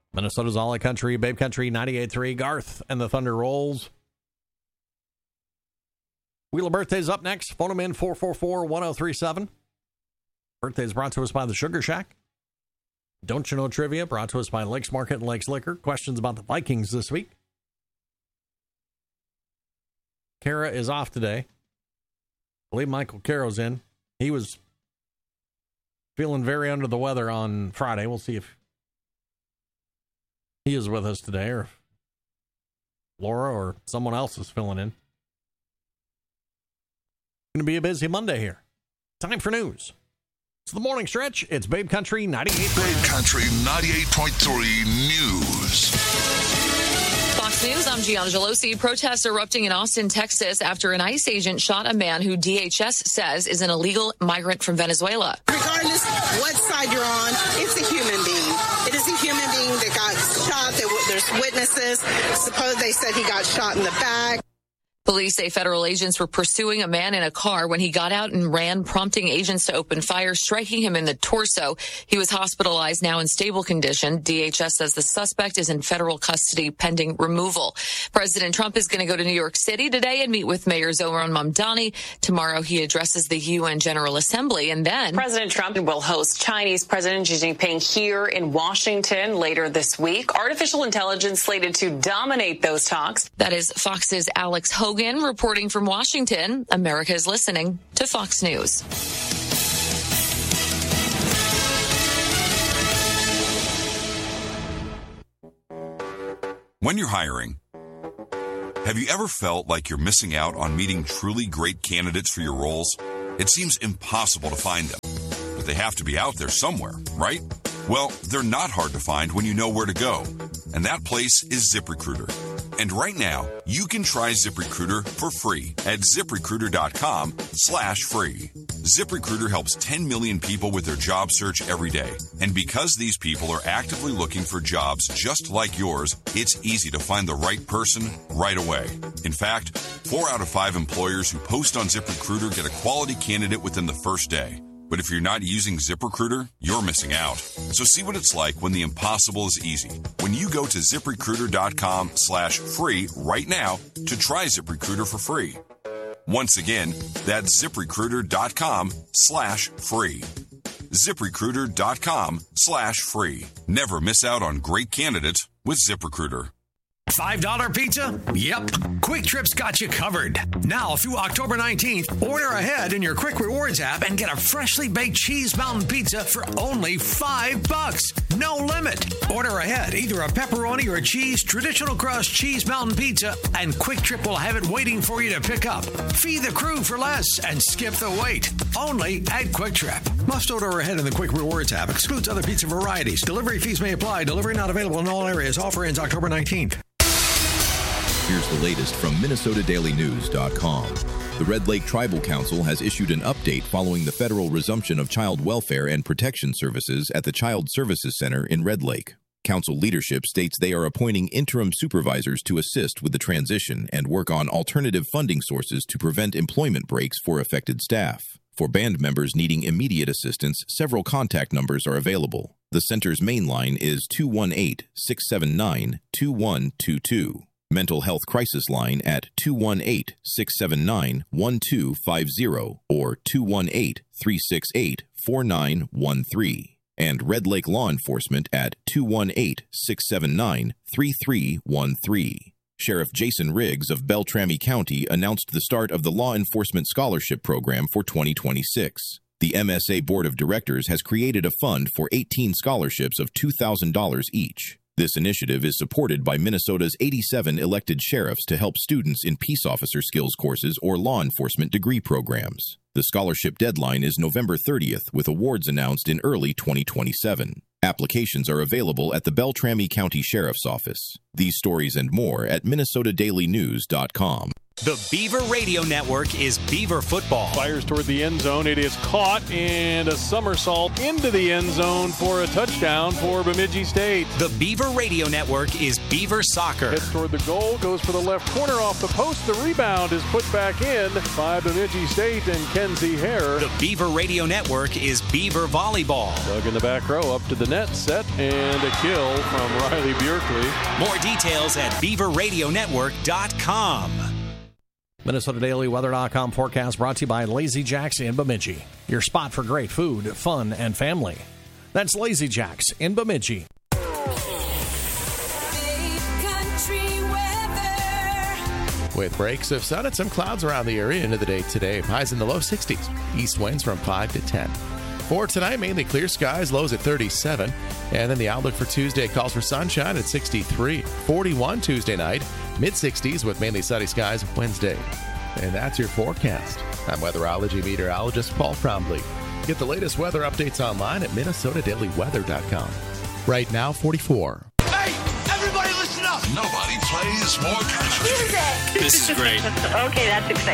Minnesota's All Country, Babe Country 98.3. Garth and the Thunder Rolls. Wheel of Birthdays up next. Phone them in 444-1037. Birthdays brought to us by the Sugar Shack. Don't You Know Trivia brought to us by Lakes Market and Lakes Liquor. Questions about the Vikings this week. Kara is off today. I believe Michael Caro's in. He was feeling very under the weather on Friday. We'll see if he is with us today or if Laura or someone else is filling in. Going to be a busy Monday here. Time for news. It's the morning stretch. It's Babe Country 98.3. Babe Country 98.3 News. Fox News, I'm Gianna Gelosi. Protests erupting in Austin, Texas after an ICE agent shot a man who DHS says is an illegal migrant from Venezuela. Regardless what side you're on, it's a human being. It is a human being that got shot. There's witnesses. Suppose they said he got shot in the back. Police say federal agents were pursuing a man in a car when he got out and ran, prompting agents to open fire, striking him in the torso. He was hospitalized, now in stable condition. DHS says the suspect is in federal custody pending removal. President Trump is going to go to New York City today and meet with Mayor Zohran Mamdani. Tomorrow he addresses the UN General Assembly, and then President Trump will host Chinese President Xi Jinping here in Washington later this week. Artificial intelligence slated to dominate those talks. That is Fox's Alex Hogan reporting from Washington. America is listening to Fox News. When you're hiring, have you ever felt like you're missing out on meeting truly great candidates for your roles? It seems impossible to find them, but they have to be out there somewhere, right? Well, they're not hard to find when you know where to go, and that place is ZipRecruiter. And right now, you can try ZipRecruiter for free at ZipRecruiter.com/free. ZipRecruiter helps 10 million people with their job search every day. And because these people are actively looking for jobs just like yours, it's easy to find the right person right away. In fact, 4 out of 5 employers who post on ZipRecruiter get a quality candidate within the first day. But if you're not using ZipRecruiter, you're missing out. So see what it's like when the impossible is easy. When you go to ZipRecruiter.com/free right now to try ZipRecruiter for free. Once again, that's ZipRecruiter.com/free. ZipRecruiter.com/free. Never miss out on great candidates with ZipRecruiter. $5 pizza? Yep. Quick Trip's got you covered. Now through October 19th, order ahead in your Quick Rewards app and get a freshly baked cheese mountain pizza for only $5. No limit. Order ahead either a pepperoni or cheese traditional crust cheese mountain pizza, and Quick Trip will have it waiting for you to pick up. Feed the crew for less and skip the wait. Only at Quick Trip. Must order ahead in the Quick Rewards app. Excludes other pizza varieties. Delivery fees may apply. Delivery not available in all areas. Offer ends October 19th. Here's the latest from MinnesotaDailyNews.com. The Red Lake Tribal Council has issued an update following the federal resumption of child welfare and protection services at the Child Services Center in Red Lake. Council leadership states they are appointing interim supervisors to assist with the transition and work on alternative funding sources to prevent employment breaks for affected staff. For band members needing immediate assistance, several contact numbers are available. The center's main line is 218-679-2122. Mental health crisis line at 218-679-1250 or 218-368-4913. And Red Lake Law Enforcement at 218-679-3313. Sheriff Jason Riggs of Beltrami County announced the start of the Law Enforcement Scholarship Program for 2026. The MSA Board of Directors has created a fund for 18 scholarships of $2,000 each. This initiative is supported by Minnesota's 87 elected sheriffs to help students in peace officer skills courses or law enforcement degree programs. The scholarship deadline is November 30th, with awards announced in early 2027. Applications are available at the Beltrami County Sheriff's Office. These stories and more at MinnesotaDailyNews.com. The Beaver Radio Network is Beaver football. Fires toward the end zone. It is caught and a somersault into the end zone for a touchdown for Bemidji State. The Beaver Radio Network is Beaver soccer. Heads toward the goal, goes for the left corner off the post. The rebound is put back in by Bemidji State and Kenzie Hare. The Beaver Radio Network is Beaver volleyball. Dug in the back row, up to the net, set, and a kill from Riley Bjerkley. More details at beaverradionetwork.com. MinnesotaDailyWeather.com forecast brought to you by Lazy Jacks in Bemidji. Your spot for great food, fun, and family. That's Lazy Jacks in Bemidji. With breaks of sun and some clouds around the area into the day today. Highs in the low 60s. East winds from 5 to 10. For tonight, mainly clear skies, lows at 37. And then the outlook for Tuesday calls for sunshine at 63. 41 Tuesday night. Mid-60s with mainly sunny skies Wednesday. And that's your forecast. I'm weatherology meteorologist Paul Trombley. Get the latest weather updates online at MinnesotaDailyWeather.com. Right now, 44. Hey, everybody listen up. Nobody plays more country. Music. This is great. Okay, that's exciting.